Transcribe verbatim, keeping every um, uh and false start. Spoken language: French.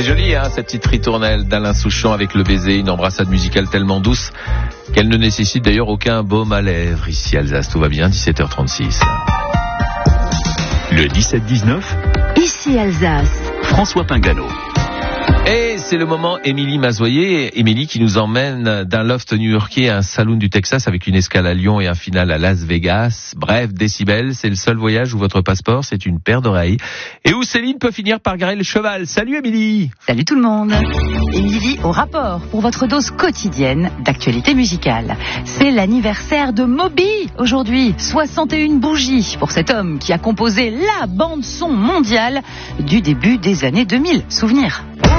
C'est joli, hein, cette petite ritournelle d'Alain Souchon avec Le Baiser, une embrassade musicale tellement douce qu'elle ne nécessite d'ailleurs aucun baume à lèvres. Ici Alsace, tout va bien, dix-sept heures trente-six. Le dix-sept dix-neuf, Ici Alsace, François Pingano. Et c'est le moment Émilie Mazoyer, Émilie qui nous emmène d'un loft new-yorkais à un saloon du Texas avec une escale à Lyon et un final à Las Vegas. Bref, Décibel, c'est le seul voyage où votre passeport c'est une paire d'oreilles et où Céline peut finir par garer le cheval. Salut Émilie. Salut tout le monde. Émilie au rapport pour votre dose quotidienne d'actualité musicale. C'est l'anniversaire de Moby aujourd'hui, soixante et une bougies pour cet homme qui a composé la bande son mondiale du début des années deux mille. Souvenir.